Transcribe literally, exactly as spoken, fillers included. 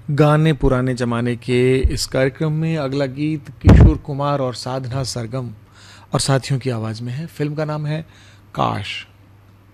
गाने पुराने जमाने के इस कार्यक्रम में अगला गीत किशोर कुमार और साधना सरगम और साथियों की आवाज में है। फिल्म का नाम है काश।